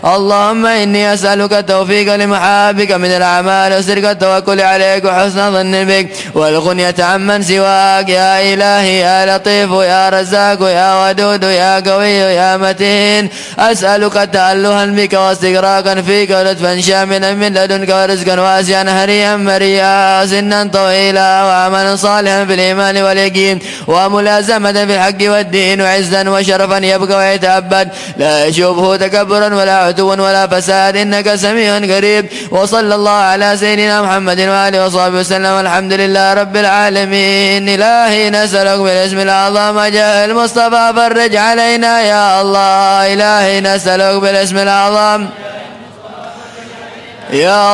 اللهم إني أسألك التوفيق لمحابك من الأعمال وصدق التوكل عليك وحسن ظن بك والغنية عمن سواك يا إلهي يا لطيف يا رزاق يا ودود يا قوي يا متين. أسألك تألها بك واستغراقا فيك ولطفا شاملا من لدنك ورزقا واسعا هريا مريا سنا طويلا وعملا صالحا في الإيمان واليقين وملازمة في الحق والدين وعزا وشرفا يبقى ويتأبد لا يشوبه تكبرا ولا عدو ولا فساد إنك سميع قريب. وصلى الله على سيدنا محمد وآله وصحبه وسلم والحمد لله رب العالمين. إلهي نسألك بالاسم الأعظم جاه المصطفى فرج علينا يا الله. إلهي نسألك بالاسم الأعظم يا